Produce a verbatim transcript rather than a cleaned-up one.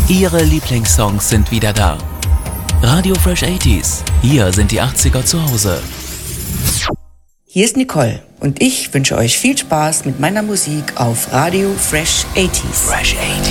Ihre Lieblingssongs sind wieder da. Radio Fresh achtziger. Hier sind die achtziger zu Hause. Hier ist Nicole und ich wünsche euch viel Spaß mit meiner Musik auf Radio Fresh achtziger. Fresh achtziger.